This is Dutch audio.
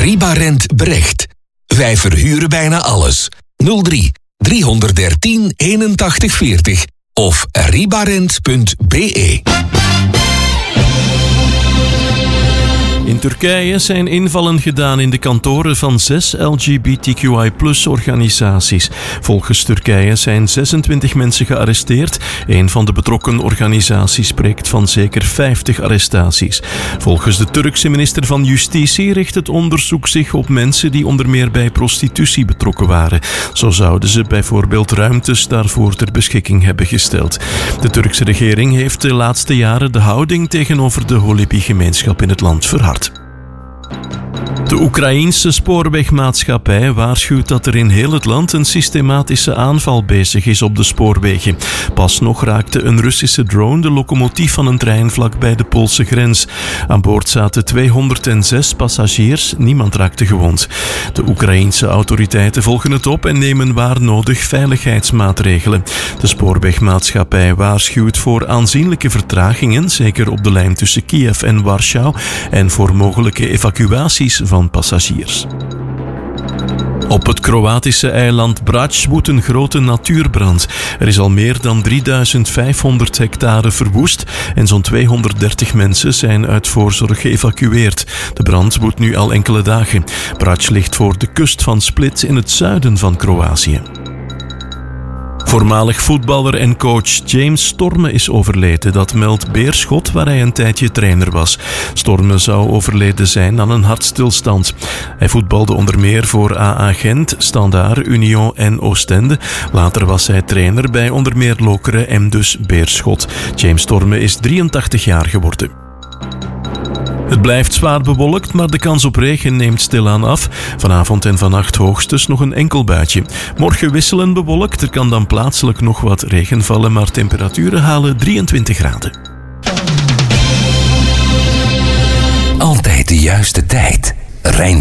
Ribarent Brecht. Wij verhuren bijna alles. 03 313 81 40 of ribarent.be. In Turkije zijn invallen gedaan in de kantoren van 6 LGBTQI+-organisaties. Volgens Turkije zijn 26 mensen gearresteerd. Een van de betrokken organisaties spreekt van zeker 50 arrestaties. Volgens de Turkse minister van Justitie richt het onderzoek zich op mensen die onder meer bij prostitutie betrokken waren. Zo zouden ze bijvoorbeeld ruimtes daarvoor ter beschikking hebben gesteld. De Turkse regering heeft de laatste jaren de houding tegenover de Holibi-gemeenschap in het land verhard. De Oekraïense spoorwegmaatschappij waarschuwt dat er in heel het land een systematische aanval bezig is op de spoorwegen. Pas nog raakte een Russische drone de locomotief van een trein vlak bij de Poolse grens. Aan boord zaten 206 passagiers, niemand raakte gewond. De Oekraïense autoriteiten volgen het op en nemen waar nodig veiligheidsmaatregelen. De spoorwegmaatschappij waarschuwt voor aanzienlijke vertragingen, zeker op de lijn tussen Kiev en Warschau, en voor mogelijke evacuaties van passagiers. Op het Kroatische eiland Brač woedt een grote natuurbrand. Er is al meer dan 3500 hectare verwoest en zo'n 230 mensen zijn uit voorzorg geëvacueerd. De brand woedt nu al enkele dagen. Brač ligt voor de kust van Split in het zuiden van Kroatië. Voormalig voetballer en coach James Storme is overleden. Dat meldt Beerschot, waar hij een tijdje trainer was. Storme zou overleden zijn aan een hartstilstand. Hij voetbalde onder meer voor AA Gent, Standaard, Union en Oostende. Later was hij trainer bij onder meer Lokeren en dus Beerschot. James Storme is 83 jaar geworden. Het blijft zwaar bewolkt, maar de kans op regen neemt stilaan af. Vanavond en vannacht hoogstens nog een enkel buitje. Morgen wisselen bewolkt, er kan dan plaatselijk nog wat regen vallen, maar temperaturen halen 23 graden. Altijd de juiste tijd.